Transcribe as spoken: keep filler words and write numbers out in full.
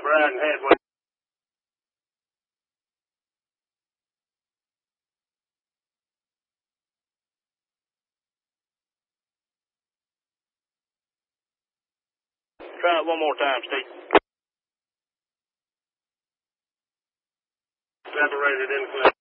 riding headway. Try it one more time, Steve. Separated incline.